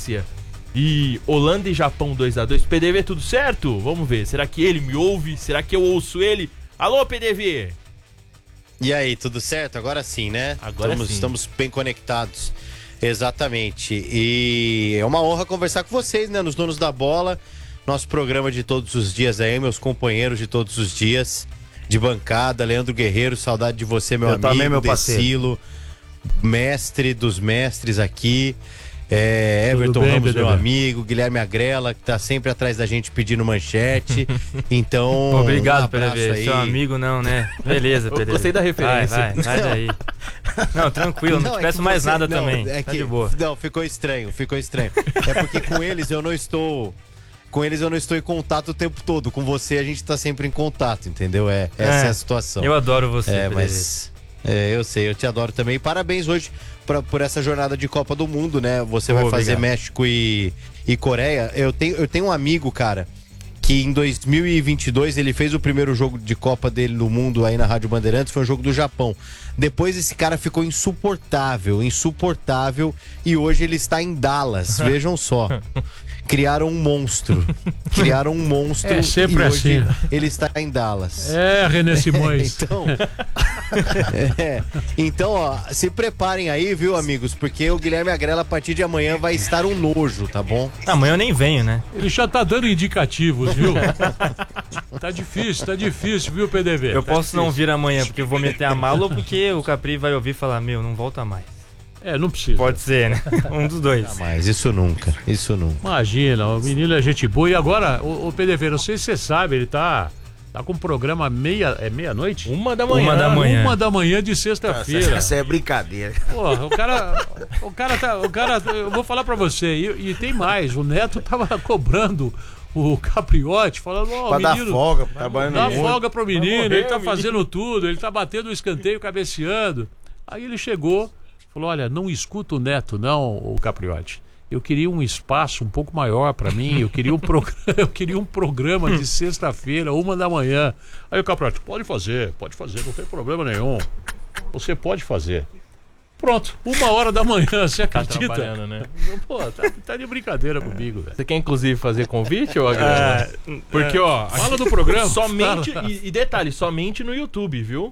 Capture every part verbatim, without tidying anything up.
Croácia e Holanda e Japão dois a dois. P D V, tudo certo? Vamos ver. Será que ele me ouve? Será que eu ouço ele? Alô, P D V! E aí, tudo certo? Agora sim, né? Agora estamos, sim. Estamos bem conectados. Exatamente. E é uma honra conversar com vocês, né? Nos Donos da Bola. Nosso programa de todos os dias aí, meus companheiros de todos os dias. De bancada, Leandro Guerreiro, saudade de você, meu Eu amigo. também, meu parceiro. Decilo, mestre dos mestres aqui. É, Everton bem, Ramos, P D V? meu amigo, Guilherme Agrela, que tá sempre atrás da gente pedindo manchete. Então, Obrigado, um P D abraço V. aí. Seu amigo não, né? Beleza, P D V. Gostei da referência. Vai, vai, sai daí. Não, tranquilo, não, Não, te é peço que mais você- nada não, também. é Tá que- de boa. Não, ficou estranho, ficou estranho. É porque com eles eu não estou... Com eles eu não estou em contato o tempo todo. Com você a gente tá sempre em contato, entendeu? É, essa é, É, a situação. Eu adoro você, É, P D V. mas... É, eu sei, eu te adoro também. Parabéns hoje pra, por essa jornada de Copa do Mundo, né? Você Oh, vai fazer obrigado. México e, e Coreia. Eu tenho, eu tenho um amigo, cara, que em dois mil e vinte e dois ele fez o primeiro jogo de Copa dele no mundo aí na Rádio Bandeirantes, foi um jogo do Japão. Depois esse cara ficou insuportável, insuportável, e hoje ele está em Dallas, vejam só. Criaram um monstro. Criaram um monstro É sempre e hoje assim. ele está em Dallas. É, René Simões. Então, é, então, ó, se preparem aí, viu, amigos? Porque o Guilherme Agrela, a partir de amanhã, vai estar um nojo, tá bom? Amanhã eu nem venho, né? Ele já tá dando indicativos, viu? Tá difícil, tá difícil, viu, P D V? Eu Tá posso não difícil. vir amanhã porque eu vou meter a mala ou porque o Capri vai ouvir e falar, meu, não volta mais. É, não precisa. Pode ser, né? Um dos dois. Mas isso nunca, isso nunca. Imagina, o menino é gente boa. E agora, o, o P D V, não sei se você sabe, ele tá, tá com um programa meia, é meia-noite? Uma da manhã. Uma da manhã. Uma da manhã de sexta-feira. Essa é brincadeira. Porra, o cara, o cara tá, o cara, eu vou falar pra você, e, e tem mais, o Neto tava cobrando o Capriotti, falando, ó, Pra o dar menino, folga, trabalhando dá muito. folga pro menino, morrer, ele tá o fazendo tudo, ele tá batendo o escanteio, cabeceando. Aí ele chegou, falou, olha, não escuta o Neto não, o Capriotti. Eu queria um espaço um pouco maior pra mim, eu queria um, programa, eu queria um programa de sexta-feira, uma da manhã. Aí o Capriotti, pode fazer, pode fazer, não tem problema nenhum. Você pode fazer. Pronto, uma hora da manhã, você Tá acredita? trabalhando, né? Pô, tá, tá de brincadeira comigo, velho. Você quer inclusive fazer convite, ou Agrela? Porque, ó, Fala do programa. somente, Fala. e, e detalhe, somente no YouTube, viu?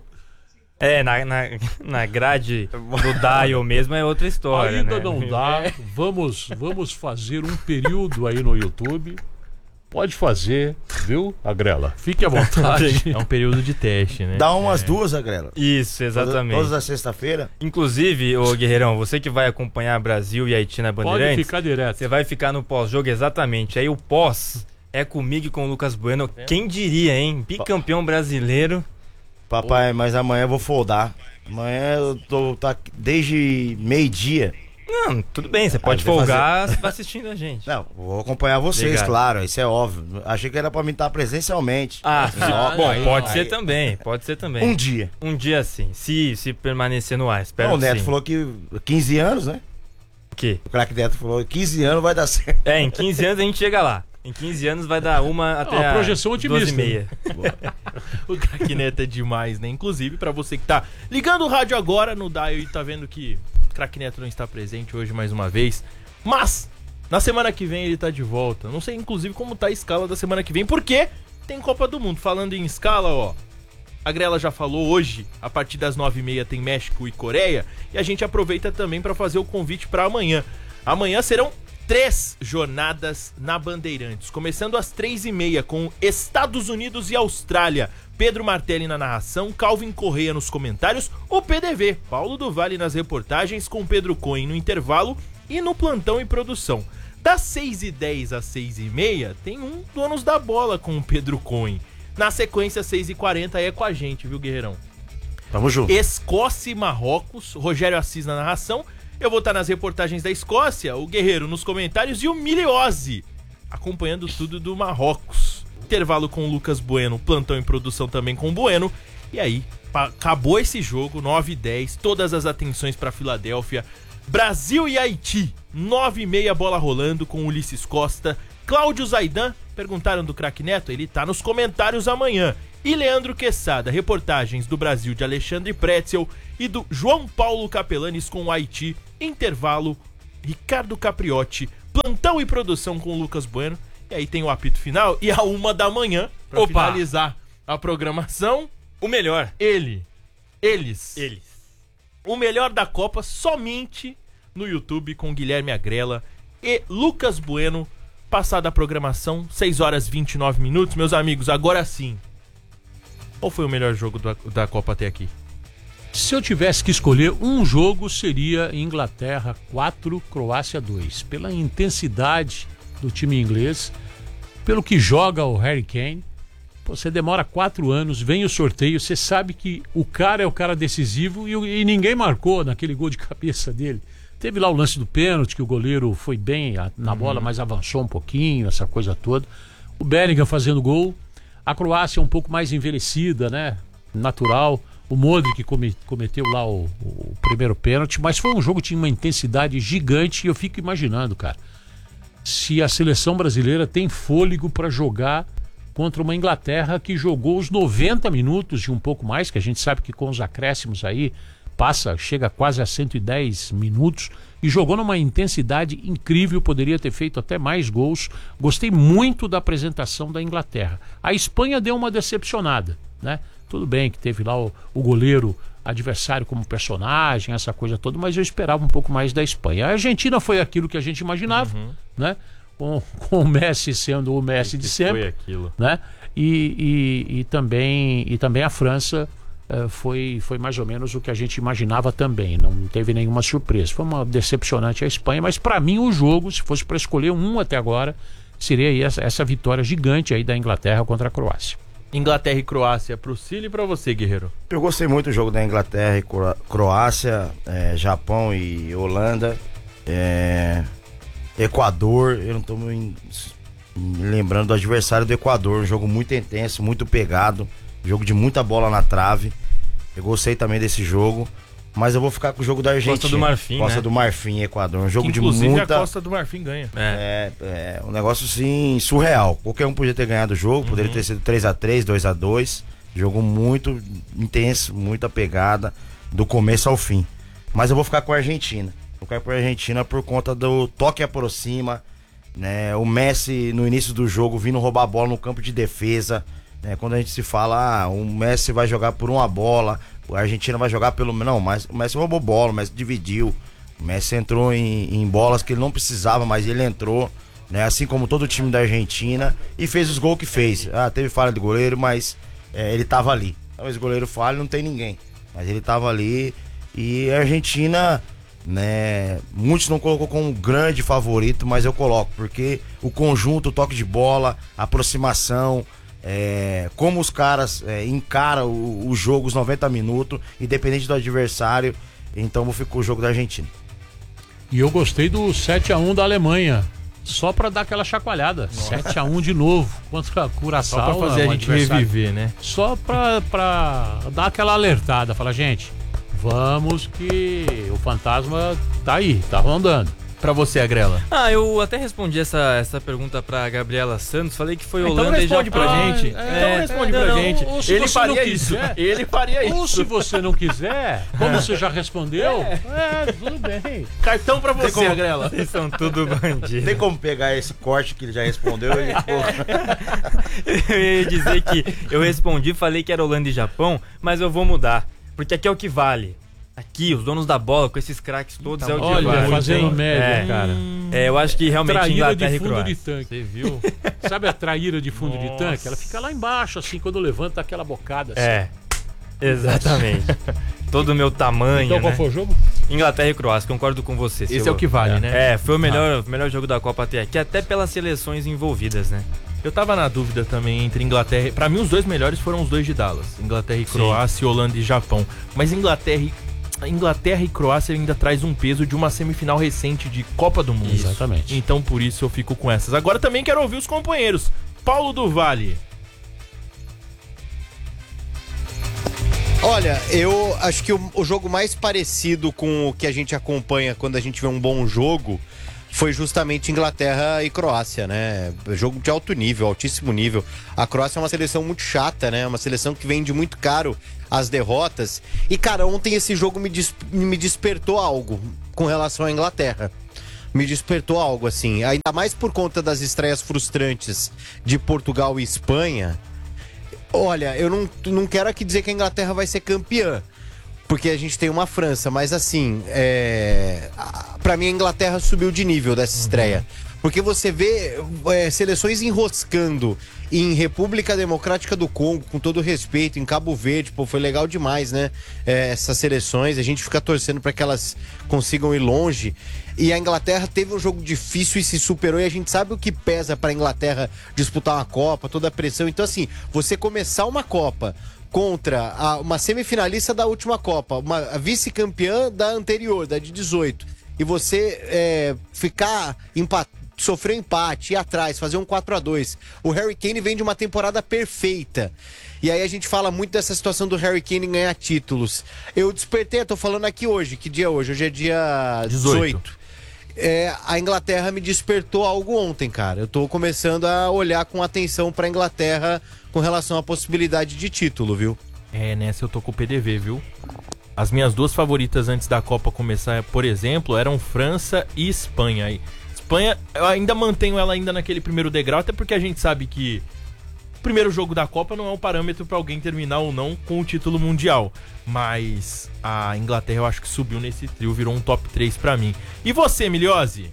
É, na, na, na grade do Dial mesmo é outra história, Ainda né? não dá. Vamos, vamos fazer um período aí no YouTube. Pode fazer, viu, Agrela? Fique à vontade. É um período de teste, né? Dá umas duas, Agrela. Isso, exatamente. Todas as sexta-feira. Inclusive, ô Guerreirão, você que vai acompanhar Brasil e Haiti na Pode Bandeirantes, ficar direto. você vai ficar no pós-jogo exatamente. Aí o pós é comigo e com o Lucas Bueno. Quem diria, hein? Bicampeão brasileiro. Papai, mas amanhã eu vou foldar. Amanhã eu tô tá, desde meio-dia. Não, tudo bem, você pode vai folgar se tá assistindo a gente. Não, vou acompanhar vocês, Obrigado. claro, isso é óbvio. Achei que era pra mim estar presencialmente. Ah, Não, bom, aí- pode aí- ser também, pode ser também. Um dia. Um dia sim, se, se permanecer no ar, espero Não, o que Neto sim. falou que quinze anos, né? O quê? O craque Neto falou que quinze anos vai dar certo. É, em quinze anos a gente chega lá. Em quinze anos vai dar uma até Ó, a projeção otimista. doze e meia. O Craque Neto é demais, né? Inclusive, pra você que tá ligando o rádio agora no Dial e tá vendo que o Craque Neto não está presente hoje mais uma vez. Mas, na semana que vem ele tá de volta. Não sei, inclusive, como tá a escala da semana que vem, porque tem Copa do Mundo. Falando em escala, ó, a Grela já falou hoje, a partir das nove e meia tem México e Coreia. E a gente aproveita também pra fazer o convite pra amanhã. Amanhã serão três jornadas na Bandeirantes, começando às três e meia com Estados Unidos e Austrália. Pedro Martelli na narração, Calvin Correia nos comentários, o P D V, Paulo do Vale nas reportagens, com Pedro Cohen no intervalo e no plantão e produção. Das seis e dez às seis e meia tem um Donos da Bola com o Pedro Cohen. Na sequência, seis e quarenta é com a gente, viu, Guerreirão? Tamo junto. Escócia e Marrocos, Rogério Assis na narração. Eu vou estar nas reportagens da Escócia, o Guerreiro nos comentários e o Miliose acompanhando tudo do Marrocos. Intervalo com o Lucas Bueno, plantão em produção também com o Bueno. E aí, acabou esse jogo, nove e dez, todas as atenções para Filadélfia. Brasil e Haiti, nove e meia, bola rolando com Ulisses Costa. Cláudio Zaidan, perguntaram do Craque Neto, ele tá nos comentários amanhã. E Leandro Quesada, reportagens do Brasil de Alexandre Pretzel e do João Paulo Capelanes com o Haiti. Intervalo, Ricardo Capriotti, Plantão e produção com o Lucas Bueno. E aí tem o apito final. E a uma da manhã, pra Opa. finalizar a programação, O melhor. ele, eles, Eles. o melhor da Copa somente no YouTube com Guilherme Agrela e Lucas Bueno. Passada a programação, seis horas e vinte e nove minutos. Meus amigos, agora sim. Qual foi o melhor jogo da, da Copa até aqui? Se eu tivesse que escolher um jogo, seria Inglaterra quatro, Croácia dois. Pela intensidade do time inglês, pelo que joga o Harry Kane. Pô, você demora quatro anos, vem o sorteio, você sabe que o cara é o cara decisivo e, e ninguém marcou naquele gol de cabeça dele. Teve lá o lance do pênalti, que o goleiro foi bem na bola, uhum. mas avançou um pouquinho, essa coisa toda. O Bellingham fazendo gol. A Croácia um pouco mais envelhecida, né? Natural. O Modric come, cometeu lá o, o primeiro pênalti, mas foi um jogo que tinha uma intensidade gigante e eu fico imaginando, cara, se a seleção brasileira tem fôlego para jogar contra uma Inglaterra que jogou os noventa minutos e um pouco mais, que a gente sabe que com os acréscimos aí passa, chega quase a cento e dez minutos e jogou numa intensidade incrível, poderia ter feito até mais gols. Gostei muito da apresentação da Inglaterra. A Espanha deu uma decepcionada, né? Tudo bem que teve lá o, o goleiro adversário como personagem, essa coisa toda, mas eu esperava um pouco mais da Espanha. A Argentina foi aquilo que a gente imaginava, uhum. né? Com, com o Messi sendo o Messi de sempre, foi aquilo. Né? E, e, e, também, e também a França uh, foi, foi mais ou menos o que a gente imaginava também, não teve nenhuma surpresa. Foi uma decepcionante a Espanha, mas para mim o jogo, se fosse para escolher um até agora, seria aí essa, essa vitória gigante aí da Inglaterra contra a Croácia. Inglaterra e Croácia pro Cílio e pra você, Guerreiro. Eu gostei muito do jogo da Inglaterra e Cro- Croácia, é, Japão e Holanda, é, Equador. Eu não tô me, me lembrando do adversário do Equador. Um jogo muito intenso, muito pegado, jogo de muita bola na trave. Eu gostei também desse jogo, mas eu vou ficar com o jogo da Argentina. Costa do Marfim, Costa né? do Marfim e Equador. Um jogo que, de inclusive, muita... a Costa do Marfim ganha. É. É, é um negócio assim surreal. Qualquer um podia ter ganhado o jogo, poderia Uhum. ter sido três a três, dois a dois. Jogo muito intenso, muita pegada, do começo ao fim. Mas eu vou ficar com a Argentina. Vou ficar com a Argentina por conta do toque aproxima, né? O Messi no início do jogo vindo roubar a bola no campo de defesa, né? Quando a gente se fala, ah, o Messi vai jogar por uma bola, a Argentina vai jogar pelo... Não, mas o Messi roubou bola, o Messi dividiu. O Messi entrou em, em bolas que ele não precisava, mas ele entrou, né? Assim como todo o time da Argentina, e fez os gols que fez. Ah, teve falha de goleiro, mas é, ele tava ali. Talvez o goleiro falha, não tem ninguém, mas ele tava ali. E a Argentina, né? Muitos não colocou como um grande favorito, mas eu coloco, porque o conjunto, o toque de bola, a aproximação, é, como os caras é, encaram o, o jogo, os noventa minutos, independente do adversário. Então vou ficar com o jogo da Argentina. E eu gostei do sete a um da Alemanha. Só pra dar aquela chacoalhada. sete a um de novo contra a Curaçao. Só pra fazer um a gente adversário. reviver, né? Só pra, pra dar aquela alertada. Falar, gente, vamos que o fantasma tá aí, tá rondando. Pra você, Agrela. Ah, eu até respondi essa, essa pergunta pra Gabriela Santos. Falei que foi Então Holanda e responde Japão. pra gente. Ah, Então é, responde não, pra não, gente. ou se Ele você não faria isso. quiser. Ele faria Ou isso. se você não quiser, como você já respondeu, é, tudo bem. Cartão pra você, como- Agrela. Vocês são tudo bandidos. Tem como pegar esse corte que ele já respondeu e pô, Eu ia dizer que eu respondi, falei que era Holanda e Japão, mas eu vou mudar. Porque aqui é o que vale. Aqui, os donos da bola, com esses craques todos, é o que Olha, vale. fazendo Hein? média, É. cara. É, eu acho que realmente Traíra Inglaterra de e fundo Croácia. de tanque. Você viu? Sabe a traíra de fundo de Nossa. tanque? Ela fica lá embaixo, assim, quando levanta aquela bocada. Assim. É, exatamente. Todo o meu tamanho, Então qual né? foi o jogo? Inglaterra e Croácia, concordo com você. Esse seu- é o que vale, né? É, foi o melhor, melhor jogo da Copa até aqui, até pelas seleções envolvidas, né? Eu tava na dúvida também entre Inglaterra... Pra mim, os dois melhores foram os dois de Dallas. Inglaterra e Sim. Croácia, Holanda e Japão. Mas Inglaterra e... Inglaterra e Croácia ainda traz um peso de uma semifinal recente de Copa do Mundo. Exatamente. Então, por isso, eu fico com essas. Agora também quero ouvir os companheiros. Paulo do Vale. Olha, eu acho que o, o jogo mais parecido com o que a gente acompanha quando a gente vê um bom jogo foi justamente Inglaterra e Croácia, né? Jogo de alto nível, altíssimo nível. A Croácia é uma seleção muito chata, né? Uma seleção que vende muito caro as derrotas. E, cara, ontem esse jogo me, des- me despertou algo com relação à Inglaterra. me despertou algo assim. Ainda mais por conta das estreias frustrantes de Portugal e Espanha. Olha, eu não, não quero aqui dizer que a Inglaterra vai ser campeã, porque a gente tem uma França, mas assim, é... pra mim a Inglaterra subiu de nível dessa estreia. Porque você vê é, seleções enroscando em República Democrática do Congo, com todo respeito, em Cabo Verde, pô, foi legal demais, né? É, essas seleções, a gente fica torcendo para que elas consigam ir longe. E a Inglaterra teve um jogo difícil e se superou, e a gente sabe o que pesa para a Inglaterra disputar uma Copa, toda a pressão. Então, assim, você começar uma Copa contra a, uma semifinalista da última Copa, uma vice-campeã da anterior, da de dezoito, e você é, ficar empatado, sofrer empate, ir atrás, fazer um quatro a dois. O Harry Kane vem de uma temporada perfeita. E aí a gente fala muito dessa situação do Harry Kane ganhar títulos. Eu despertei, eu tô falando aqui hoje. Que dia é hoje? Hoje é dia dezoito. É, a Inglaterra me despertou algo ontem, cara. Eu tô começando a olhar com atenção pra Inglaterra com relação à possibilidade de título, viu? É, nessa eu tô com o P D V, viu? As minhas duas favoritas antes da Copa começar, por exemplo, eram França e Espanha. E Espanha, eu ainda mantenho ela ainda naquele primeiro degrau, até porque a gente sabe que o primeiro jogo da Copa não é um parâmetro para alguém terminar ou não com o título mundial. Mas a Inglaterra eu acho que subiu nesse trio, virou um top três para mim. E você, Miliose?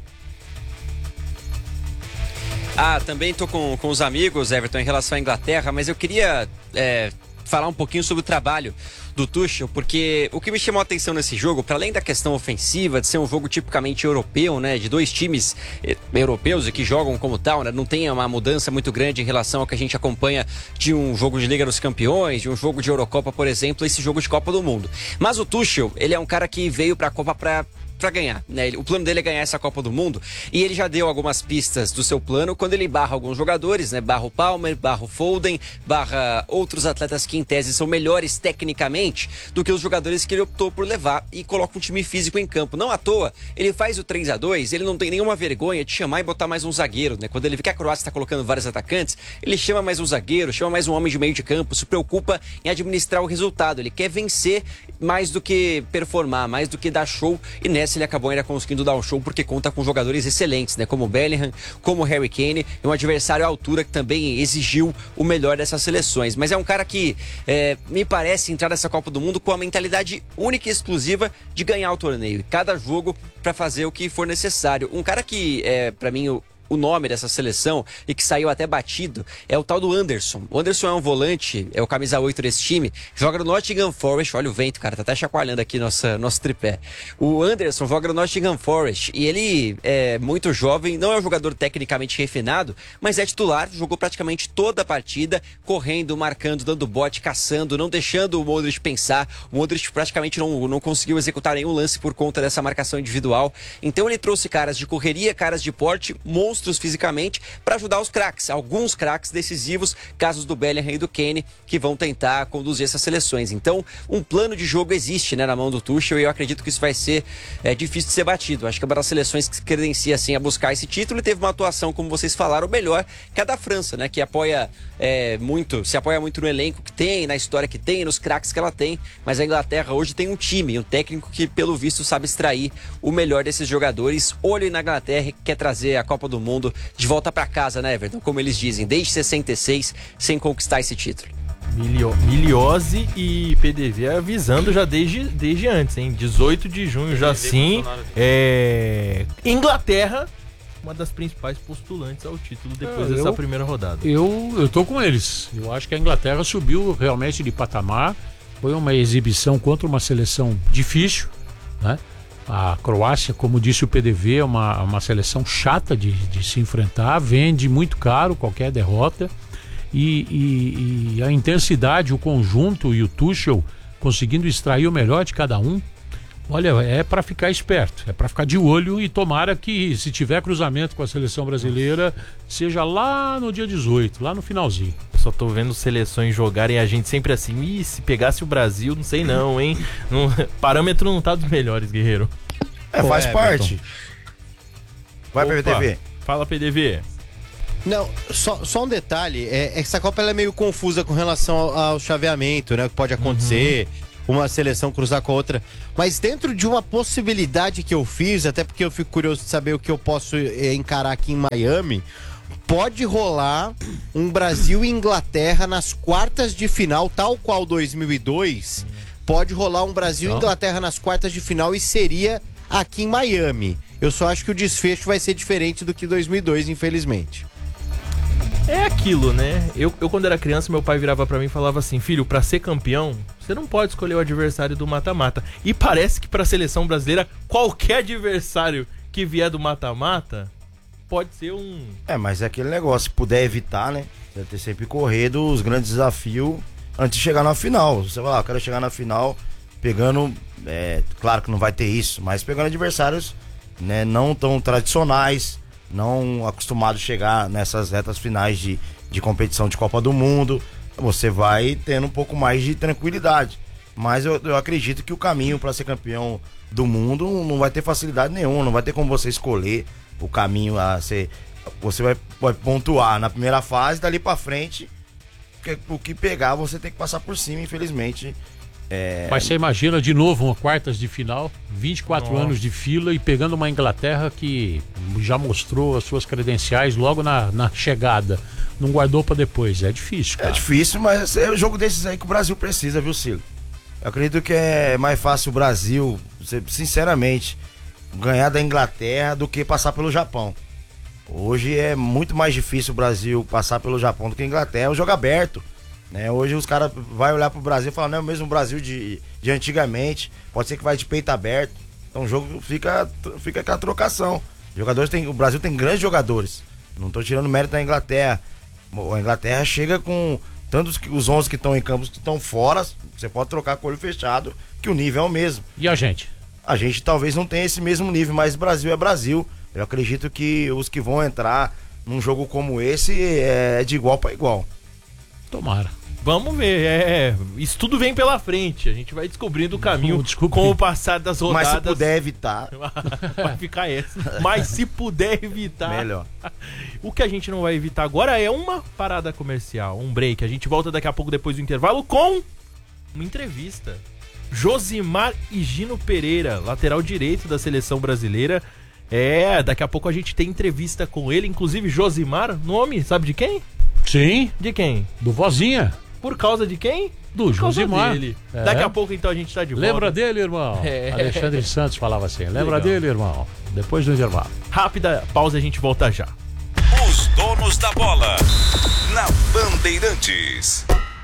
Ah, também tô com, com os amigos, Everton, em relação à Inglaterra, mas eu queria é, falar um pouquinho sobre o trabalho do Tuchel, porque o que me chamou a atenção nesse jogo, para além da questão ofensiva, de ser um jogo tipicamente europeu, né, de dois times eh, europeus e que jogam como tal, né, não tem uma mudança muito grande em relação ao que a gente acompanha de um jogo de Liga dos Campeões, de um jogo de Eurocopa, por exemplo, esse jogo de Copa do Mundo. Mas o Tuchel, ele é um cara que veio para a Copa para para ganhar, né? O plano dele é ganhar essa Copa do Mundo, e ele já deu algumas pistas do seu plano quando ele barra alguns jogadores, né? Barra o Palmer, barra o Foden, barra outros atletas que em tese são melhores tecnicamente do que os jogadores que ele optou por levar, e coloca um time físico em campo. Não à toa, ele faz o três a dois, ele não tem nenhuma vergonha de chamar e botar mais um zagueiro, né? Quando ele vê que a Croácia está colocando vários atacantes, ele chama mais um zagueiro, chama mais um homem de meio de campo, se preocupa em administrar o resultado. Ele quer vencer mais do que performar, mais do que dar show, e nessa ele acabou ainda conseguindo dar um show porque conta com jogadores excelentes, né? Como o Bellingham, como o Harry Kane, e um adversário à altura que também exigiu o melhor dessas seleções. Mas é um cara que é, me parece entrar nessa Copa do Mundo com a mentalidade única e exclusiva de ganhar o torneio, e cada jogo para fazer o que for necessário. Um cara que, é, para mim, o O nome dessa seleção e que saiu até batido é o tal do Anderson. O Anderson é um volante, é o camisa oito desse time, joga no Nottingham Forest. Olha o vento, cara, tá até chacoalhando aqui nossa, nosso tripé. O Anderson joga no Nottingham Forest e ele é muito jovem, não é um jogador tecnicamente refinado, mas é titular, jogou praticamente toda a partida, correndo, marcando, dando bote, caçando, não deixando o Modric pensar. O Modric praticamente não, não conseguiu executar nenhum lance por conta dessa marcação individual. Então ele trouxe caras de correria, caras de porte, monstros fisicamente, para ajudar os craques, alguns craques decisivos, casos do Bellingham e do Kane, que vão tentar conduzir essas seleções. Então, um plano de jogo existe, né, na mão do Tuchel, e eu acredito que isso vai ser é, difícil de ser batido. Acho que é uma das seleções que se credencia assim, a buscar esse título, e teve uma atuação, como vocês falaram, melhor que a da França, né, que apoia é, muito, se apoia muito no elenco que tem, na história que tem, nos craques que ela tem. Mas a Inglaterra hoje tem um time, um técnico que, pelo visto, sabe extrair o melhor desses jogadores. Olho na Inglaterra, que quer trazer a Copa do Mundo de volta para casa, né, Everton? Como eles dizem, desde sessenta e seis, sem conquistar esse título. Milio, Miliose e P D V avisando já desde, desde antes, hein? dezoito de junho já sim. É... Inglaterra, uma das principais postulantes ao título depois é, dessa eu, primeira rodada. Eu, eu tô com eles. Eu acho que a Inglaterra subiu realmente de patamar. Foi uma exibição contra uma seleção difícil, né? A Croácia, como disse o P D V, é uma, uma seleção chata de, de se enfrentar, vende muito caro qualquer derrota, e, e, e a intensidade, o conjunto e o Tuchel conseguindo extrair o melhor de cada um, olha, é para ficar esperto, é para ficar de olho, e tomara que, se tiver cruzamento com a seleção brasileira, seja lá no dia dezoito, lá no finalzinho. Só tô vendo seleções jogarem e a gente sempre assim, ih, se pegasse o Brasil, não sei não, hein? Não, parâmetro não tá dos melhores, guerreiro. É, faz Pô, parte. Vai, Opa, P D V. Fala, P D V. Não, só, só um detalhe, é, essa Copa ela é meio confusa com relação ao, ao chaveamento, né? O que pode acontecer. Uhum. uma seleção cruzar com a outra. Mas dentro de uma possibilidade que eu fiz, até porque eu fico curioso de saber o que eu posso é, encarar aqui em Miami, pode rolar um Brasil e Inglaterra nas quartas de final, tal qual dois mil e dois. Pode rolar um Brasil e Inglaterra nas quartas de final e seria aqui em Miami. Eu só acho que o desfecho vai ser diferente do que dois mil e dois, infelizmente. É aquilo, né? Eu, eu quando era criança, meu pai virava pra mim e falava assim: filho, pra ser campeão, você não pode escolher o adversário do mata-mata. E parece que pra seleção brasileira, qualquer adversário que vier do mata-mata pode ser um... É, mas é aquele negócio, se puder evitar, né? Deve ter sempre corrido os grandes desafios antes de chegar na final. Você vai lá, eu quero chegar na final pegando, é, claro que não vai ter isso, mas pegando adversários, né, não tão tradicionais, não acostumados a chegar nessas retas finais de, de competição de Copa do Mundo. Você vai tendo um pouco mais de tranquilidade. Mas eu, eu acredito que o caminho para ser campeão do mundo não vai ter facilidade nenhuma, não vai ter como você escolher o caminho a ser. Você vai, vai pontuar na primeira fase, dali para frente, o que pegar você tem que passar por cima, infelizmente. É... Mas você imagina de novo uma quartas de final, vinte e quatro Nossa. anos de fila e pegando uma Inglaterra que já mostrou as suas credenciais logo na, na chegada, não guardou para depois. É difícil, cara. É difícil, mas é o jogo desses aí que o Brasil precisa, viu, Ciro? Eu acredito que é mais fácil o Brasil, sinceramente, ganhar da Inglaterra do que passar pelo Japão. Hoje é muito mais difícil o Brasil passar pelo Japão do que a Inglaterra. É um jogo aberto, né? Hoje os caras vão olhar pro Brasil e falar, não é o mesmo Brasil de, de antigamente, pode ser que vai de peito aberto. Então o jogo fica, fica com a trocação. Jogadores tem, o Brasil tem grandes jogadores, não tô tirando mérito da Inglaterra. A Inglaterra chega com tantos os onze que estão em campos que estão fora, você pode trocar com o olho fechado, que o nível é o mesmo. E a gente? A gente talvez não tenha esse mesmo nível, mas Brasil é Brasil. Eu acredito que os que vão entrar num jogo como esse é de igual para igual. Tomara. Vamos ver, é, isso tudo vem pela frente, a gente vai descobrindo o caminho com o passar das rodadas. Mas se puder evitar, vai ficar essa. Mas se puder evitar, melhor. O que a gente não vai evitar agora é uma parada comercial, um break. A gente volta daqui a pouco depois do intervalo com uma entrevista. Josimar Higino Pereira, lateral direito da seleção brasileira. É, daqui a pouco a gente tem entrevista com ele, inclusive Josimar, nome, sabe de quem? Sim. De quem? Do Vozinha. Por causa de quem? Do Por causa Josimar. dele. É. Daqui a pouco então a gente tá de volta. Lembra dele, irmão? É. Alexandre Santos falava assim. Lembra Legal. dele, irmão? Depois do intervalo. Rápida pausa e a gente volta já. Os donos da bola na Bandeirantes.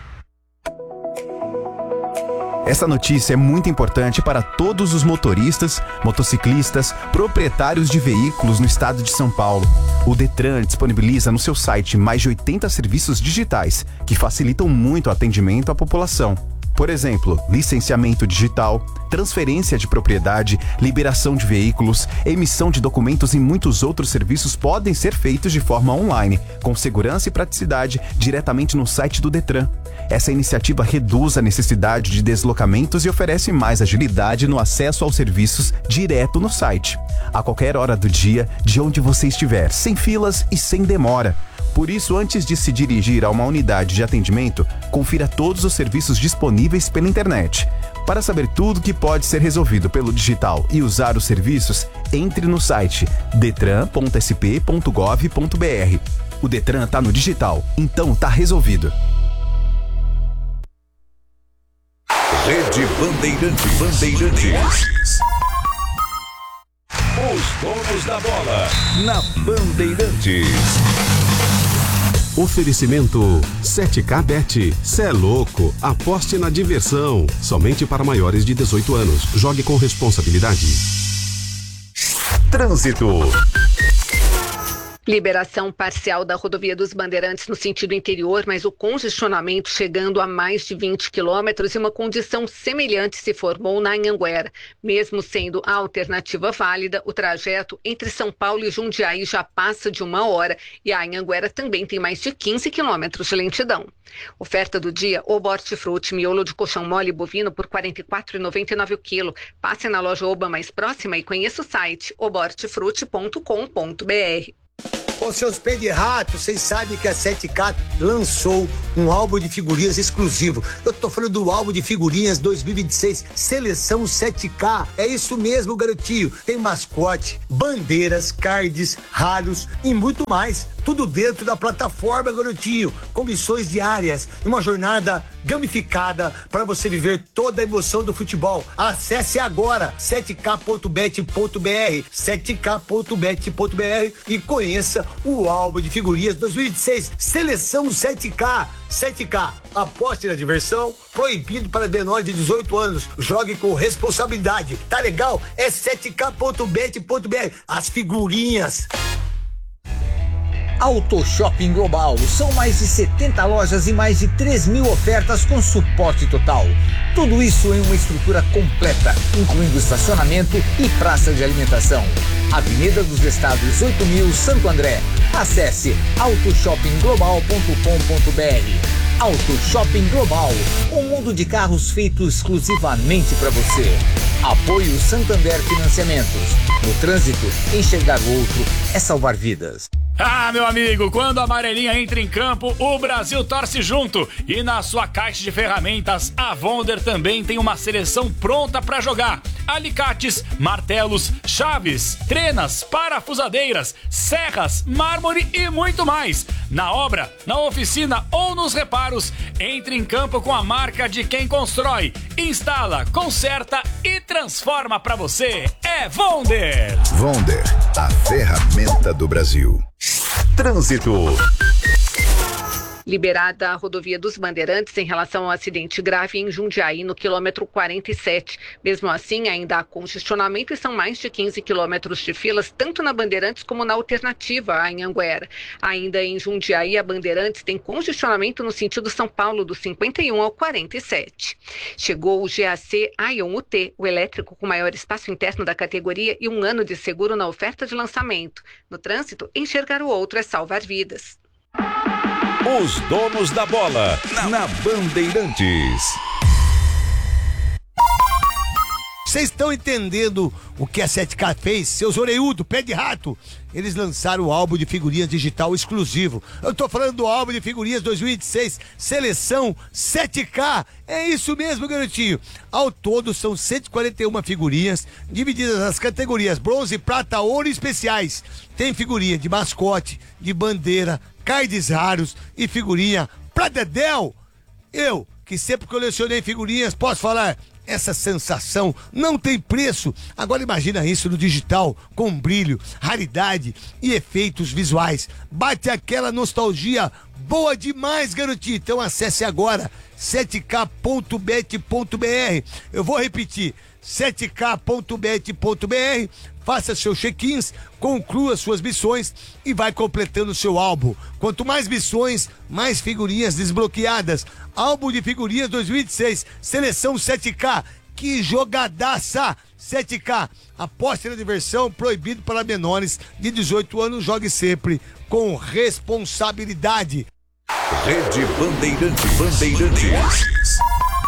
Essa notícia é muito importante para todos os motoristas, motociclistas, proprietários de veículos no estado de São Paulo. O Detran disponibiliza no seu site mais de oitenta serviços digitais que facilitam muito o atendimento à população. Por exemplo, licenciamento digital, transferência de propriedade, liberação de veículos, emissão de documentos e muitos outros serviços podem ser feitos de forma online, com segurança e praticidade, diretamente no site do Detran. Essa iniciativa reduz a necessidade de deslocamentos e oferece mais agilidade no acesso aos serviços direto no site, a qualquer hora do dia, de onde você estiver, sem filas e sem demora. Por isso, antes de se dirigir a uma unidade de atendimento, confira todos os serviços disponíveis pela internet. Para saber tudo que pode ser resolvido pelo digital e usar os serviços, entre no site detran ponto s p ponto gov ponto b r. O Detran tá no digital, então tá resolvido. Rede Bandeirantes. Bandeirantes. Os donos da bola na Bandeirantes. Oferecimento sete K Bet. Cê é louco, aposte na diversão. Somente para maiores de dezoito anos. Jogue com responsabilidade. Trânsito. Liberação parcial da rodovia dos Bandeirantes no sentido interior, mas o congestionamento chegando a mais de vinte quilômetros e uma condição semelhante se formou na Anhanguera. Mesmo sendo a alternativa válida, o trajeto entre São Paulo e Jundiaí já passa de uma hora e a Anhanguera também tem mais de quinze quilômetros de lentidão. Oferta do dia, Oba Hortifruti, miolo de colchão mole bovino por quarenta e quatro reais e noventa e nove centavos o quilo. Passe na loja Oba mais próxima e conheça o site oba hortifruti ponto com ponto b r. Ô, seus pés de rato, vocês sabem que a sete K lançou um álbum de figurinhas exclusivo. Eu tô falando do álbum de figurinhas dois mil e vinte e seis, Seleção sete K. É isso mesmo, garotinho. Tem mascote, bandeiras, cards, raros e muito mais. Tudo dentro da plataforma, garotinho, com missões diárias, uma jornada gamificada para você viver toda a emoção do futebol. Acesse agora sete K ponto bet ponto br, sete K ponto bet ponto br e conheça o álbum de figurinhas dois mil e vinte e seis, Seleção sete K. sete K, aposte na diversão, proibido para menores de dezoito anos. Jogue com responsabilidade. Tá legal? É sete K ponto bet ponto br. As figurinhas. Auto Shopping Global. São mais de setenta lojas e mais de três mil ofertas com suporte total. Tudo isso em uma estrutura completa, incluindo estacionamento e praça de alimentação. Avenida dos Estados oito mil, Santo André. Acesse auto shopping global ponto com ponto br. Auto Shopping Global, um mundo de carros feito exclusivamente para você. Apoio Santander Financiamentos. No trânsito, enxergar o outro é salvar vidas. Ah, meu amigo, quando a amarelinha entra em campo, o Brasil torce junto. E na sua caixa de ferramentas, a Vonder também tem uma seleção pronta para jogar. Alicates, martelos, chaves, trenas, parafusadeiras, serras, mármore e muito mais. Na obra, na oficina ou nos reparos, entre em campo com a marca de quem constrói, instala, conserta e transforma para você. É Vonder! Vonder, a ferramenta do Brasil. Trânsito. Liberada a rodovia dos Bandeirantes em relação ao acidente grave em Jundiaí, no quilômetro quarenta e sete. Mesmo assim, ainda há congestionamento e são mais de quinze quilômetros de filas, tanto na Bandeirantes como na alternativa, a Anhanguera. Ainda em Jundiaí, a Bandeirantes tem congestionamento no sentido São Paulo, do cinquenta e um ao quarenta e sete. Chegou o G A C Ion U T, o elétrico com maior espaço interno da categoria e um ano de seguro na oferta de lançamento. No trânsito, enxergar o outro é salvar vidas. Os donos da bola, na Bandeirantes. Vocês estão entendendo o que a sete K fez? Seus orelhudos, pé de rato. Eles lançaram o álbum de figurinhas digital exclusivo. Eu tô falando do álbum de figurinhas dois mil e vinte e seis, Seleção sete K. É isso mesmo, garotinho. Ao todo são cento e quarenta e uma figurinhas, divididas nas categorias bronze, prata, ouro e especiais. Tem figurinha de mascote, de bandeira, cards raros e figurinha pra dedéu. Eu, que sempre colecionei figurinhas, posso falar, essa sensação não tem preço. Agora imagina isso no digital, com brilho, raridade e efeitos visuais. Bate aquela nostalgia boa demais, garotinho. Então acesse agora sete K ponto bet ponto br. Eu vou repetir, sete K ponto bet ponto br. Faça seus check-ins, conclua suas missões e vai completando seu álbum. Quanto mais missões, mais figurinhas desbloqueadas. Álbum de figurinhas dois mil e vinte e seis, Seleção sete K. Que jogadaça! sete K, aposte na diversão, proibido para menores de dezoito anos. Jogue sempre com responsabilidade. Rede Bandeirantes. Bandeirantes.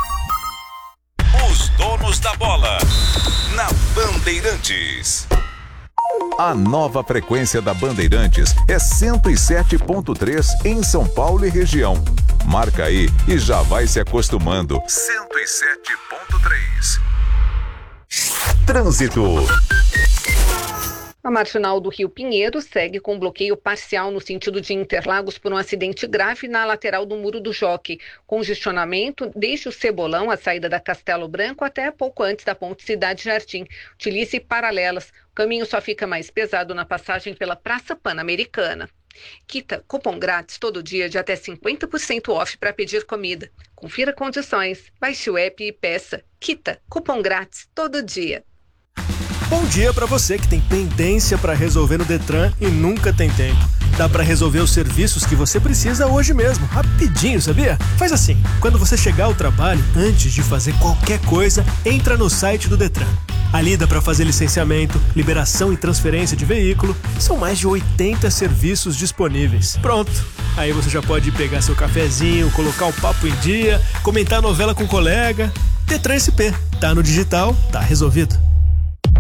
Os donos da bola, na Bandeirantes. A nova frequência da Bandeirantes é cento e sete ponto três em São Paulo e região. Marca aí e já vai se acostumando. cento e sete ponto três. Trânsito. A marginal do Rio Pinheiro segue com bloqueio parcial no sentido de Interlagos por um acidente grave na lateral do Muro do Jockey. Congestionamento desde o Cebolão, a saída da Castelo Branco, até pouco antes da Ponte Cidade Jardim. Utilize paralelas. O caminho só fica mais pesado na passagem pela Praça Pan-Americana. Quita cupom grátis todo dia de até cinquenta por cento off para pedir comida. Confira condições. Baixe o app e peça. Quita cupom grátis todo dia. Bom dia para você que tem pendência para resolver no Detran e nunca tem tempo. Dá para resolver os serviços que você precisa hoje mesmo, rapidinho, sabia? Faz assim, quando você chegar ao trabalho, antes de fazer qualquer coisa, entra no site do Detran. Ali dá para fazer licenciamento, liberação e transferência de veículo. São mais de oitenta serviços disponíveis. Pronto, aí você já pode pegar seu cafezinho, colocar o papo em dia, comentar a novela com o colega. Detran S P, tá no digital, tá resolvido. Na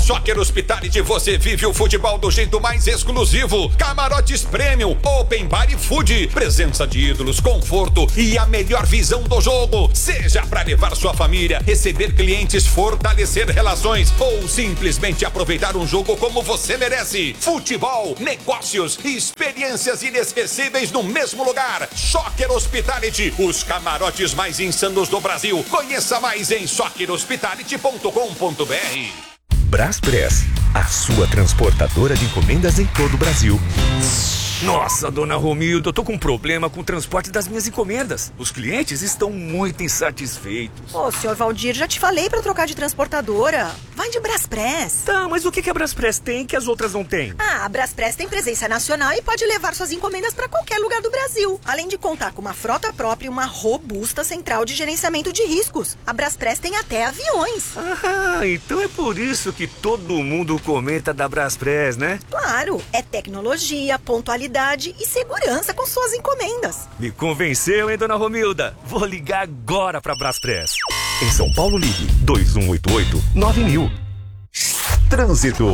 Soccer Hospitality, você vive o futebol do jeito mais exclusivo. Camarotes Premium, Open Bar e Food, presença de ídolos, conforto e a melhor visão do jogo. Seja para levar sua família, receber clientes, fortalecer relações ou simplesmente aproveitar um jogo como você merece. Futebol, negócios e experiências inesquecíveis no mesmo lugar. Soccer Hospitality, os camarotes mais insanos do Brasil. Conheça mais em soccer hospitality ponto com ponto br. Braspress, a sua transportadora de encomendas em todo o Brasil. Nossa, dona Romilda, eu tô com um problema com o transporte das minhas encomendas. Os clientes estão muito insatisfeitos. Ô, senhor Valdir, já te falei pra trocar de transportadora. Vai de Braspress. Tá, mas o que que a Braspress tem que as outras não têm? Ah, a Braspress tem presença nacional e pode levar suas encomendas pra qualquer lugar do Brasil. Além de contar com uma frota própria e uma robusta central de gerenciamento de riscos. A Braspress tem até aviões. Ah, então é por isso que todo mundo comenta da Braspress, né? Claro, é tecnologia, pontualidade e segurança com suas encomendas. Me convenceu, hein, dona Romilda? Vou ligar agora pra Braspress. Em São Paulo, ligue dois um oito oito nove mil. Trânsito.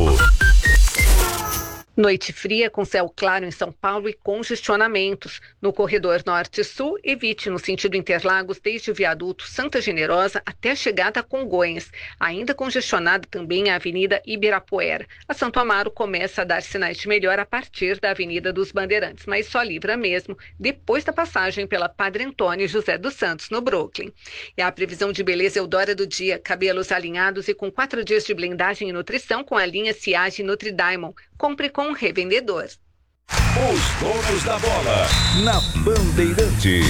Noite fria com céu claro em São Paulo e congestionamentos. No corredor norte-sul, evite no sentido Interlagos desde o viaduto Santa Generosa até a chegada a Congonhas. Ainda congestionada também a Avenida Ibirapuera. A Santo Amaro começa a dar sinais de melhora a partir da Avenida dos Bandeirantes, mas só livra mesmo depois da passagem pela Padre Antônio José dos Santos, no Brooklyn. E a previsão de beleza Eudora do dia, cabelos alinhados e com quatro dias de blindagem e nutrição com a linha Ciage Nutri Diamond. Compre com um revendedor. Os donos da bola na Bandeirantes.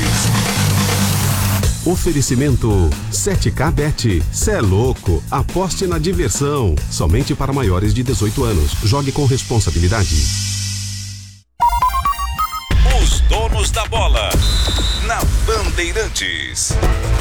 Oferecimento sete K Bet. Cê é louco. Aposte na diversão. Somente para maiores de dezoito anos. Jogue com responsabilidade. Os donos da bola na Bandeirantes.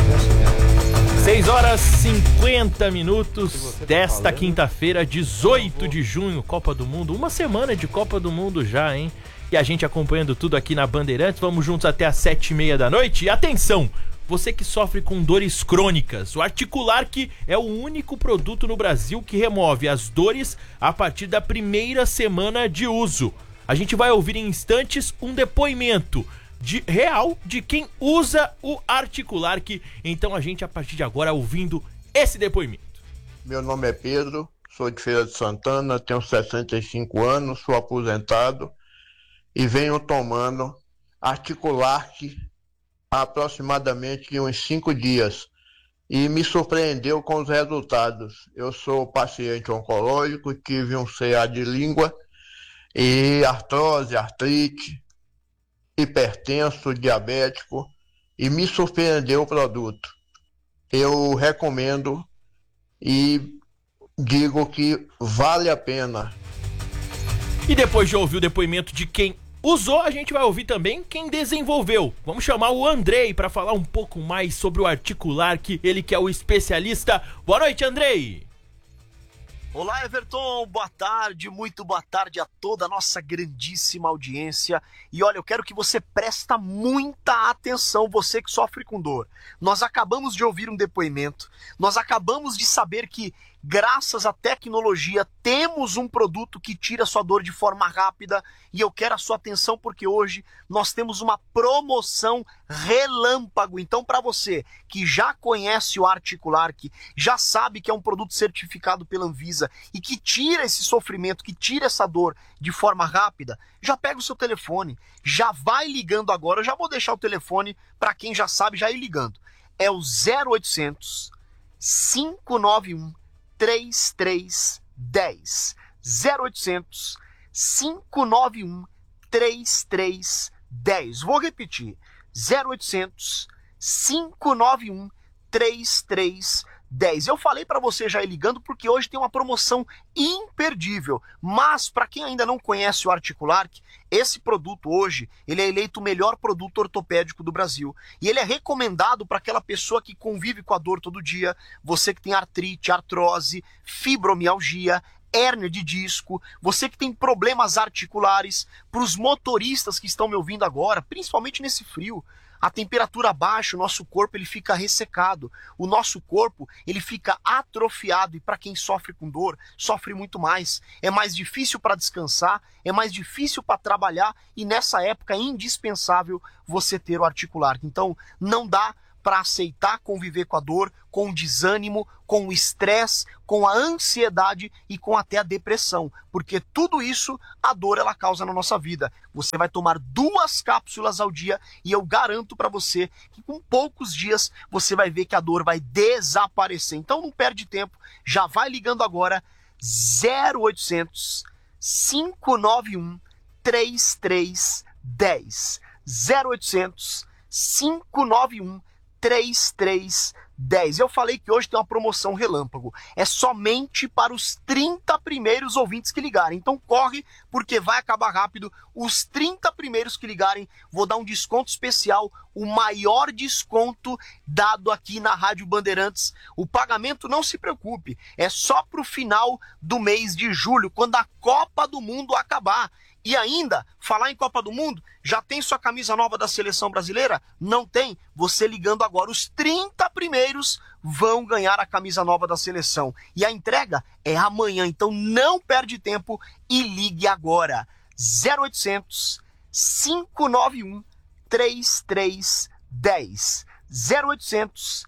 seis horas e cinquenta minutos desta quinta-feira, dezoito de junho, Copa do Mundo. Uma semana de Copa do Mundo já, hein? E a gente acompanhando tudo aqui na Bandeirantes. Vamos juntos até às sete e meia da noite. E atenção, você que sofre com dores crônicas, o Articulark é o único produto no Brasil que remove as dores a partir da primeira semana de uso. A gente vai ouvir em instantes um depoimento de real de quem usa o Articulark. Então a gente a partir de agora ouvindo esse depoimento. Meu nome é Pedro, sou de Feira de Santana, tenho sessenta e cinco anos, sou aposentado e venho tomando Articulark há aproximadamente uns cinco dias e me surpreendeu com os resultados. Eu sou paciente oncológico, tive um C A de língua e artrose, artrite, hipertenso, diabético, e me surpreendeu o produto. Eu recomendo e digo que vale a pena. E depois de ouvir o depoimento de quem usou, a gente vai ouvir também quem desenvolveu. Vamos chamar o Andrei para falar um pouco mais sobre o Articulark, ele que é o especialista. Boa noite, Andrei! Olá, Everton, boa tarde, muito boa tarde a toda a nossa grandíssima audiência. E olha, eu quero que você presta muita atenção, você que sofre com dor. Nós acabamos de ouvir um depoimento, nós acabamos de saber que, graças à tecnologia, temos um produto que tira sua dor de forma rápida. E eu quero a sua atenção porque hoje nós temos uma promoção relâmpago. Então, para você que já conhece o Articulark, já sabe que é um produto certificado pela Anvisa e que tira esse sofrimento, que tira essa dor de forma rápida, já pega o seu telefone, já vai ligando agora. Eu já vou deixar o telefone para quem já sabe já ir ligando. É o zero oitocentos, cinco nove um, três três um zero. zero oitocentos, cinco nove um, três três um zero. Vou repetir. zero oitocentos, cinco nove um, três três um zero. Eu falei para você já ir ligando porque hoje tem uma promoção imperdível. Mas para quem ainda não conhece o Articulark, esse produto hoje, ele é eleito o melhor produto ortopédico do Brasil. E ele é recomendado para aquela pessoa que convive com a dor todo dia, você que tem artrite, artrose, fibromialgia, hérnia de disco, você que tem problemas articulares, para os motoristas que estão me ouvindo agora, principalmente nesse frio. A temperatura baixa, o nosso corpo ele fica ressecado. O nosso corpo ele fica atrofiado e para quem sofre com dor, sofre muito mais. É mais difícil para descansar, é mais difícil para trabalhar e nessa época é indispensável você ter o articular. Então não dá para aceitar conviver com a dor, com o desânimo, com o estresse, com a ansiedade e com até a depressão, porque tudo isso a dor ela causa na nossa vida. Você vai tomar duas cápsulas ao dia e eu garanto para você que com poucos dias você vai ver que a dor vai desaparecer. Então não perde tempo, já vai ligando agora zero oitocentos, cinco nove um, três três um zero zero oitocentos, cinco nove um, três três um zero. Eu falei que hoje tem uma promoção relâmpago. É somente para os trinta primeiros ouvintes que ligarem. Então corre, porque vai acabar rápido. Os trinta primeiros que ligarem, vou dar um desconto especial, o maior desconto dado aqui na Rádio Bandeirantes. O pagamento, não se preocupe, é só para o final do mês de julho, quando a Copa do Mundo acabar. E ainda, falar em Copa do Mundo, já tem sua camisa nova da Seleção Brasileira? Não tem? Você ligando agora, os trinta primeiros vão ganhar a camisa nova da Seleção. E a entrega é amanhã, então não perde tempo e ligue agora. zero oitocentos, cinco nove um, três três um zero. zero oitocentos,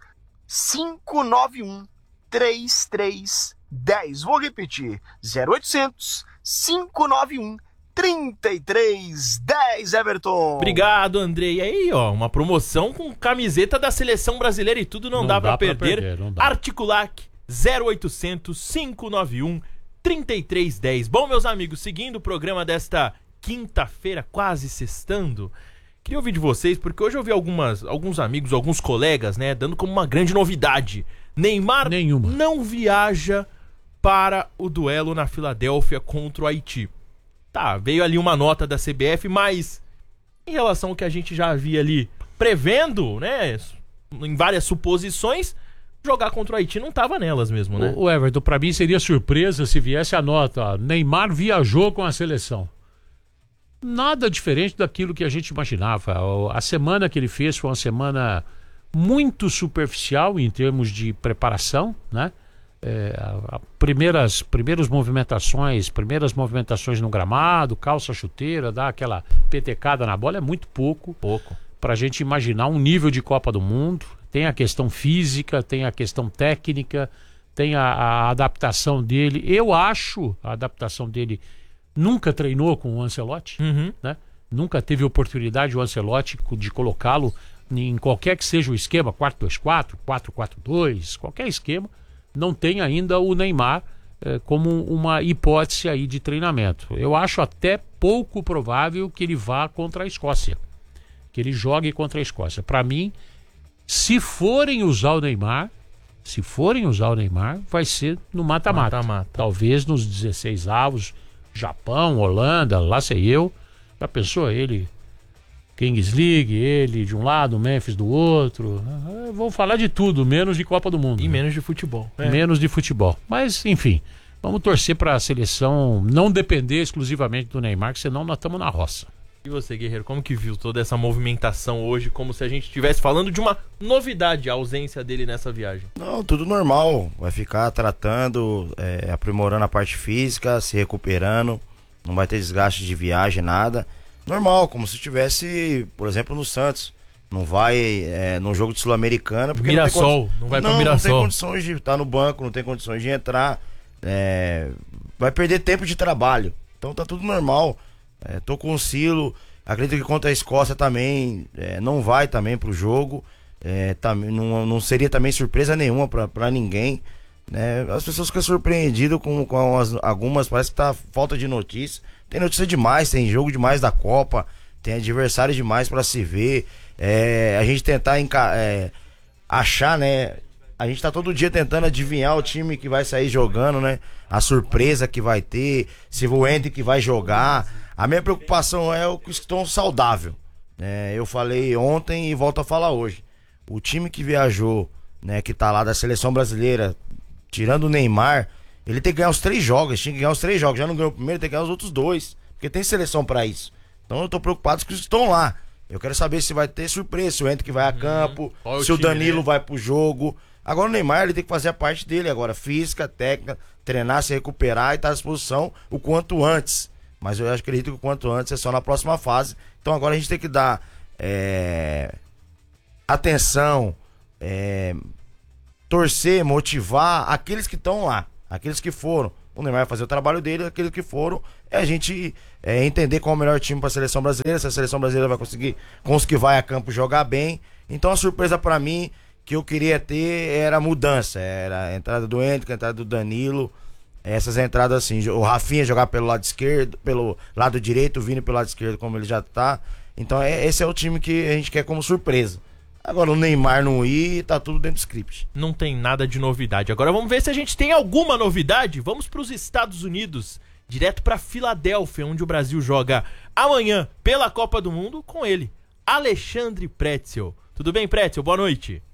cinco nove um, três três um zero. Vou repetir. zero oitocentos, cinco nove um, trinta e três dez, Everton. Obrigado, Andrei. E aí, ó, uma promoção com camiseta da Seleção Brasileira e tudo, não, não dá, dá pra, pra perder. perder não dá. Articulac zero oitocentos, cinco nove um, trinta e três dez. Bom, meus amigos, seguindo o programa desta quinta-feira, quase sextando, queria ouvir de vocês, porque hoje eu vi algumas, alguns amigos, alguns colegas, né, dando como uma grande novidade. Neymar Nenhuma. não viaja para o duelo na Filadélfia contra o Haiti. Tá, veio ali uma nota da C B F, mas em relação ao que a gente já havia ali prevendo, né, em várias suposições, jogar contra o Haiti não tava nelas mesmo, né? O, o Everton, pra mim seria surpresa se viesse a nota, ó, Neymar viajou com a seleção. Nada diferente daquilo que a gente imaginava. A semana que ele fez foi uma semana muito superficial em termos de preparação, né? É, a, a primeiras, primeiras movimentações, primeiras movimentações no gramado, calça chuteira, dar aquela petecada na bola é muito pouco, pouco pra gente imaginar um nível de Copa do Mundo. Tem a questão física, tem a questão técnica, tem a, a adaptação dele. Eu acho a adaptação dele, nunca treinou com o Ancelotti, uhum. né? Nunca teve oportunidade o Ancelotti de colocá-lo em qualquer que seja o esquema, quatro dois quatro, quatro quatro dois, qualquer esquema. Não tem ainda o Neymar eh, como uma hipótese aí de treinamento. Eu acho até pouco provável que ele vá contra a Escócia, que ele jogue contra a Escócia. Para mim, se forem usar o Neymar, se forem usar o Neymar, vai ser no mata-mata. Talvez nos dezesseis avos, Japão, Holanda, lá sei eu. Já pensou ele, Kings League, ele de um lado, Memphis do outro. Vou falar de tudo, menos de Copa do Mundo. E né? menos de futebol. É. Menos de futebol. Mas, enfim, vamos torcer para a seleção não depender exclusivamente do Neymar, que senão nós estamos na roça. E você, Guerreiro, como que viu toda essa movimentação hoje, como se a gente estivesse falando de uma novidade, a ausência dele nessa viagem? Não, tudo normal. Vai ficar tratando, é, aprimorando a parte física, se recuperando. Não vai ter desgaste de viagem, nada. Normal, como se estivesse, por exemplo, no Santos. Não vai é, num jogo de Sul-Americana. Mirassol, não, não vai não, pra Mirassol. Não tem condições de estar no banco, não tem condições de entrar. É, vai perder tempo de trabalho. Então tá tudo normal. É, tô com o Silo. Acredito que contra a Escócia também é, não vai também pro jogo. É, tá, não, não seria também surpresa nenhuma pra, pra ninguém. Né? As pessoas ficam surpreendidas com, com as, algumas, parece que tá falta de notícia. Tem notícia demais, tem jogo demais da Copa, tem adversário demais pra se ver. É, a gente tentar enca- é, achar, né? A gente tá todo dia tentando adivinhar o time que vai sair jogando, né? A surpresa que vai ter, se o Andy que vai jogar. A minha preocupação é o que estão saudável. É, eu falei ontem e volto a falar hoje. O time que viajou, né, que tá lá da Seleção Brasileira, tirando o Neymar, ele tem que ganhar os três jogos, tinha que ganhar os três jogos. Já não ganhou o primeiro, tem que ganhar os outros dois, porque tem seleção pra isso. Então eu tô preocupado com os que estão lá. Eu quero saber se vai ter surpresa, se o Hendrick vai a campo, Qual é o se o time, Danilo né? vai pro jogo. Agora o Neymar, ele tem que fazer a parte dele agora, física, técnica, treinar, se recuperar e estar à disposição o quanto antes. Mas eu acredito que o quanto antes é só na próxima fase. Então agora a gente tem que dar é, atenção, é, torcer, motivar aqueles que estão lá, aqueles que foram. O Neymar vai fazer o trabalho dele, aqueles que foram, é a gente é, entender qual é o melhor time para a seleção brasileira, se a seleção brasileira vai conseguir, com os que vai a campo, jogar bem. Então a surpresa para mim que eu queria ter era a mudança, era a entrada do Hendrick, a entrada do Danilo, essas entradas assim, o Rafinha jogar pelo lado esquerdo, pelo lado direito, o Vini pelo lado esquerdo como ele já tá. Então é, esse é o time que a gente quer como surpresa. Agora o Neymar não ir, tá tudo dentro do script. Não tem nada de novidade. Agora vamos ver se a gente tem alguma novidade. Vamos para os Estados Unidos, direto para Filadélfia, onde o Brasil joga amanhã pela Copa do Mundo com ele, Alexandre Pretzel. Tudo bem, Pretzel? Boa noite.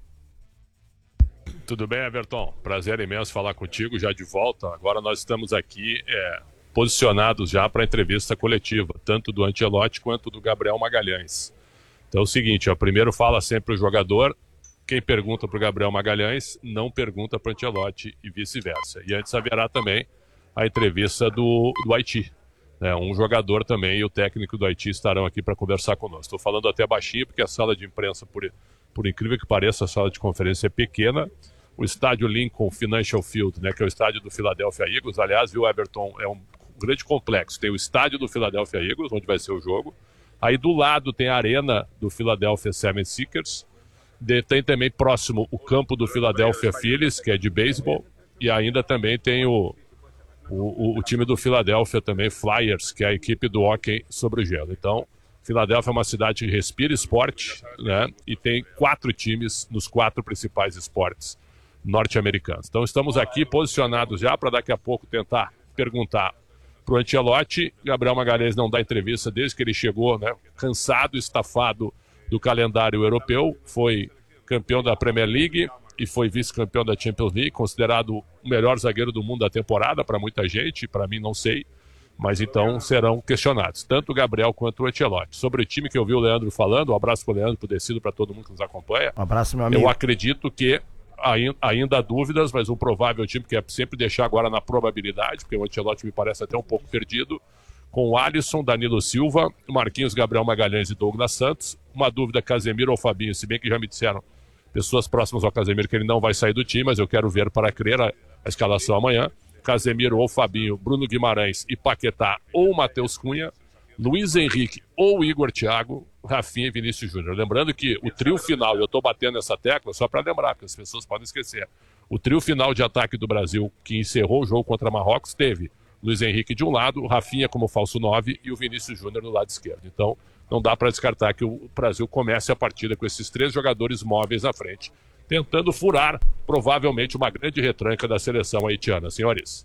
Tudo bem, Everton? Prazer imenso falar contigo, já de volta. Agora nós estamos aqui é, posicionados já para a entrevista coletiva, tanto do Ancelotti quanto do Gabriel Magalhães. Então é o seguinte, ó, primeiro fala sempre o jogador, quem pergunta para o Gabriel Magalhães não pergunta para o Ancelotti e vice-versa. E antes haverá também a entrevista do, do Haiti. Né? Um jogador também e o técnico do Haiti estarão aqui para conversar conosco. Estou falando até baixinho porque a sala de imprensa, por, por incrível que pareça, a sala de conferência é pequena. O estádio Lincoln Financial Field, né, que é o estádio do Philadelphia Eagles, aliás, viu, Everton, é um grande complexo. Tem o estádio do Philadelphia Eagles, onde vai ser o jogo. Aí do lado tem a arena do Philadelphia seventy-sixers. De, tem também próximo o campo do Philadelphia Phillies, que é de beisebol. E ainda também tem o, o, o time do Philadelphia também, Flyers, que é a equipe do hóquei sobre o gelo. Então, Filadélfia é uma cidade que respira esporte, né? E tem quatro times nos quatro principais esportes norte-americanos. Então estamos aqui posicionados já para daqui a pouco tentar perguntar para o Ancelotti. Gabriel Magalhães não dá entrevista desde que ele chegou, né, cansado, estafado do calendário europeu, foi campeão da Premier League e foi vice-campeão da Champions League, considerado o melhor zagueiro do mundo da temporada para muita gente, para mim não sei, mas então serão questionados, tanto o Gabriel quanto o Ancelotti. Sobre o time que eu vi o Leandro falando, um abraço para o Leandro, para o Decido, para todo mundo que nos acompanha. Um abraço, meu amigo. Eu acredito que ainda há dúvidas, mas um provável time que é sempre deixar agora na probabilidade, porque o Ancelotti me parece até um pouco perdido, com o Alisson, Danilo Silva, Marquinhos, Gabriel Magalhães e Douglas Santos. Uma dúvida, Casemiro ou Fabinho, se bem que já me disseram pessoas próximas ao Casemiro que ele não vai sair do time, mas eu quero ver para crer a, a escalação amanhã. Casemiro ou Fabinho, Bruno Guimarães e Paquetá ou Matheus Cunha, Luiz Henrique ou Igor Thiago, Rafinha e Vinícius Júnior. Lembrando que o trio final, e eu estou batendo essa tecla só para lembrar, porque as pessoas podem esquecer, o trio final de ataque do Brasil, que encerrou o jogo contra Marrocos, teve Luiz Henrique de um lado, o Rafinha como falso nove e o Vinícius Júnior no lado esquerdo. Então, não dá para descartar que o Brasil comece a partida com esses três jogadores móveis na frente, tentando furar, provavelmente, uma grande retranca da seleção haitiana. Senhores.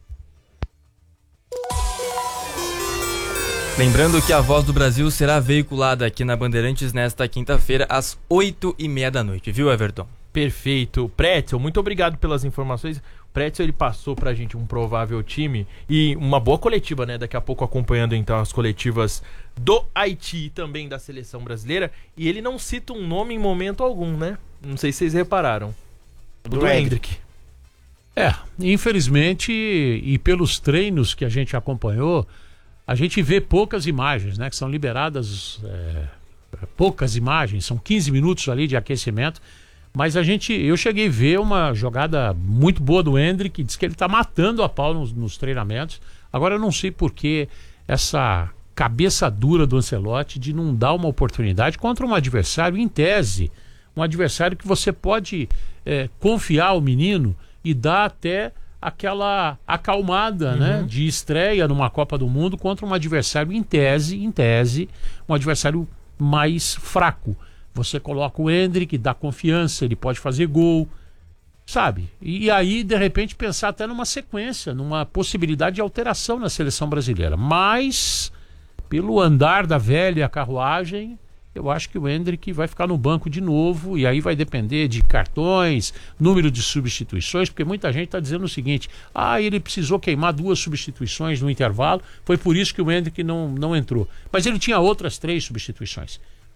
Lembrando que a Voz do Brasil será veiculada aqui na Bandeirantes nesta quinta-feira, às oito e meia da noite, viu, Everton? Perfeito. Pretzel, muito obrigado pelas informações. O Pretzel, ele passou pra gente um provável time e uma boa coletiva, né? Daqui a pouco acompanhando então as coletivas do Haiti e também da seleção brasileira. E ele não cita um nome em momento algum, né? Não sei se vocês repararam. Do, do Hendrick. É, infelizmente, e pelos treinos que a gente acompanhou, a gente vê poucas imagens, né? Que são liberadas é, poucas imagens, são quinze minutos ali de aquecimento. Mas a gente, eu cheguei a ver uma jogada muito boa do Hendrick, diz que ele tá matando a pau nos, nos treinamentos. Agora eu não sei por que essa cabeça dura do Ancelotti de não dar uma oportunidade contra um adversário em tese, um adversário que você pode é, confiar ao menino e dar até aquela acalmada, uhum. né, de estreia numa Copa do Mundo contra um adversário em tese, em tese, um adversário mais fraco. Você coloca o Hendrick, dá confiança, ele pode fazer gol, sabe? E, e aí, de repente, pensar até numa sequência, numa possibilidade de alteração na seleção brasileira. Mas, pelo andar da velha carruagem, eu acho que o Hendrick vai ficar no banco de novo, e aí vai depender de cartões, número de substituições, porque muita gente está dizendo o seguinte: ah, ele precisou queimar duas substituições no intervalo, foi por isso que o Hendrick não, não entrou. Mas ele tinha outras três substituições.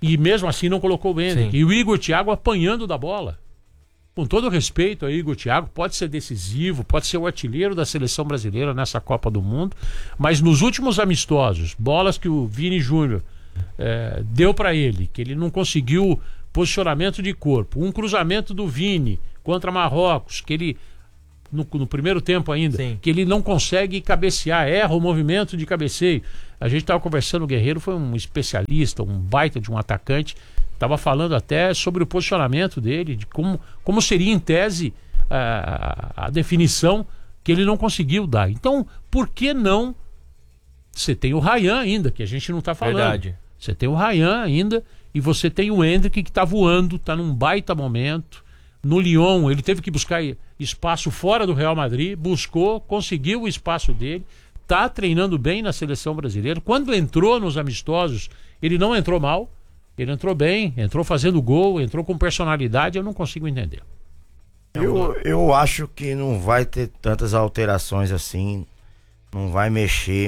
E mesmo assim não colocou o Hendrick. Sim. E o Igor Thiago apanhando da bola. Com todo respeito a Igor Thiago, pode ser decisivo, pode ser o artilheiro da seleção brasileira nessa Copa do Mundo, mas nos últimos amistosos, bolas que o Vini Júnior é, deu para ele, que ele não conseguiu posicionamento de corpo, um cruzamento do Vini contra Marrocos, que ele no, no primeiro tempo ainda, Sim. que ele não consegue cabecear, erra o movimento de cabeceio. A gente estava conversando, o Guerreiro foi um especialista, um baita de um atacante, estava falando até sobre o posicionamento dele, de como, como seria em tese a, a definição que ele não conseguiu dar. Então, por que não? Você tem o Ryan ainda, que a gente não está falando. Verdade. Você tem o Ryan ainda e você tem o Hendrick que está voando, está num baita momento. No Lyon, ele teve que buscar espaço fora do Real Madrid, buscou, conseguiu o espaço dele, está treinando bem na seleção brasileira. Quando entrou nos amistosos, ele não entrou mal, ele entrou bem, entrou fazendo gol, entrou com personalidade, eu não consigo entender. Eu, eu acho que não vai ter tantas alterações assim, não vai mexer.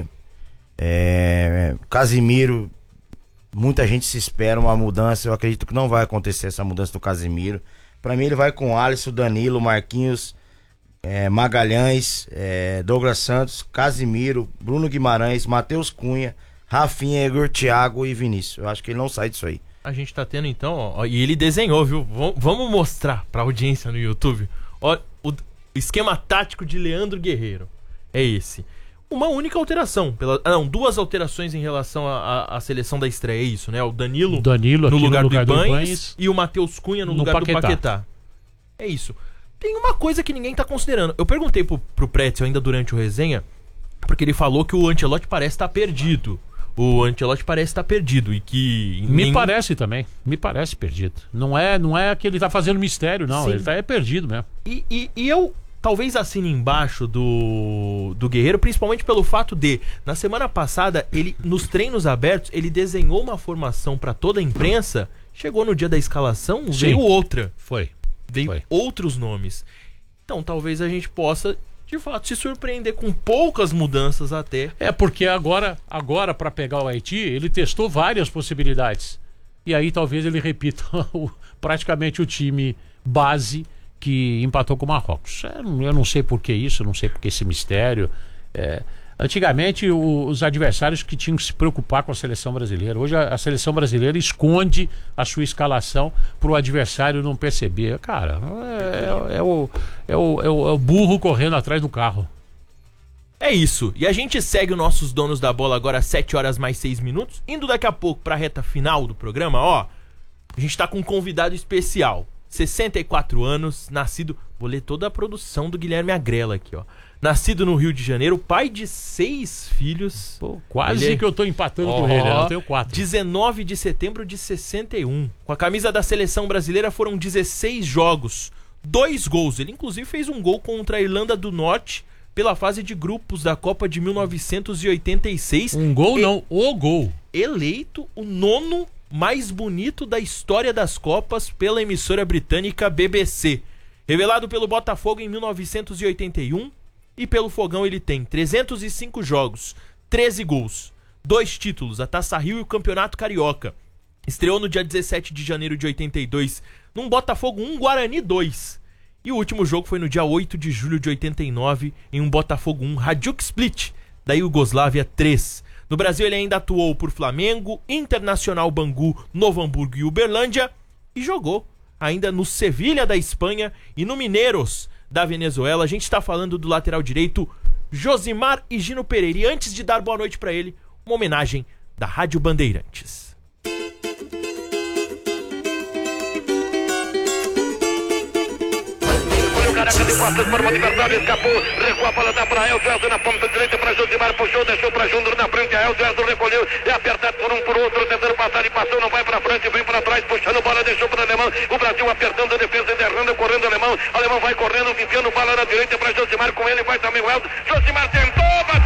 É, Casimiro, muita gente se espera uma mudança, eu acredito que não vai acontecer essa mudança do Casimiro. Pra mim ele vai com Alisson, Danilo, Marquinhos, é, Magalhães, é, Douglas Santos, Casimiro, Bruno Guimarães, Matheus Cunha, Rafinha, Igor Thiago e Vinícius. Eu acho que ele não sai disso aí. A gente tá tendo então, ó, e ele desenhou, viu? V vamos mostrar pra audiência no YouTube. Ó, o esquema tático de Leandro Guerreiro é esse. Uma única alteração, pela, ah, não, duas alterações em relação à seleção da estreia, é isso, né? O Danilo, Danilo no, lugar no lugar do do Ibañez e o Matheus Cunha no, no lugar Paquetá. do Paquetá. É isso. Tem uma coisa que ninguém tá considerando. Eu perguntei pro, pro Pretzel ainda durante o resenha, porque ele falou que o Ancelotti parece estar tá perdido. O Ancelotti parece estar tá perdido e que... Me nem... parece também, me parece perdido. Não é, não é que ele tá fazendo mistério, não. Sim. Ele tá é perdido mesmo. E, e, e eu... talvez assine embaixo do, do Guerreiro, principalmente pelo fato de, na semana passada, ele nos treinos abertos, ele desenhou uma formação para toda a imprensa, chegou no dia da escalação, Sim. veio outra. Foi. Veio Foi. outros nomes. Então talvez a gente possa, de fato, se surpreender com poucas mudanças até. É, porque agora, agora para pegar o Haiti, ele testou várias possibilidades. E aí talvez ele repita o, praticamente o time base que empatou com o Marrocos. Eu não sei por que isso, não sei por que esse mistério. É, antigamente, o, os adversários que tinham que se preocupar com a seleção brasileira. Hoje a, a seleção brasileira esconde a sua escalação para o adversário não perceber. Cara, é, é, é, o, é, o, é, o, é o burro correndo atrás do carro. É isso. E a gente segue os nossos donos da bola agora às sete horas mais seis minutos. Indo daqui a pouco para a reta final do programa, ó. A gente tá com um convidado especial. sessenta e quatro anos, nascido... Vou ler toda a produção do Guilherme Agrela aqui, ó. Nascido no Rio de Janeiro, pai de seis filhos. Pô, quase ele... que eu tô empatando oh, com ele, eu tenho quatro. dezenove de setembro de sessenta e um. Com a camisa da seleção brasileira foram dezesseis jogos, dois gols. Ele inclusive fez um gol contra a Irlanda do Norte pela fase de grupos da Copa de mil novecentos e oitenta e seis. Um gol e... não, o gol. Eleito o nono mais bonito da história das Copas pela emissora britânica B B C. Revelado pelo Botafogo em mil novecentos e oitenta e um e pelo Fogão ele tem trezentos e cinco jogos, treze gols, dois títulos, a Taça Rio e o Campeonato Carioca. Estreou no dia dezessete de janeiro de oitenta e dois num Botafogo um, Guarani dois. E o último jogo foi no dia oito de julho de oitenta e nove em um Botafogo um, Hajduk Split, da Iugoslávia três. No Brasil ele ainda atuou por Flamengo, Internacional Bangu, Novo Hamburgo e Uberlândia e jogou ainda no Sevilha da Espanha e no Mineiros da Venezuela. A gente está falando do lateral direito Josimar Higino Pereira. E antes de dar boa noite para ele, uma homenagem da Rádio Bandeirantes. Caraca de costas para o adversário, escapou, recua a bola, dá para Elzo na ponta direita para Josimar, puxou, deixou para Júnior na frente, a Elzo recolheu, é apertado por um por outro, tentando passar e passou, não vai para frente, vem para trás, puxando bola, deixou para o Alemão, o Brasil apertando a defesa, derrando, correndo o Alemão, o Alemão vai correndo, enfiando bola na direita para Josimar, com ele vai também o Elzo, Josimar tentou, bateu.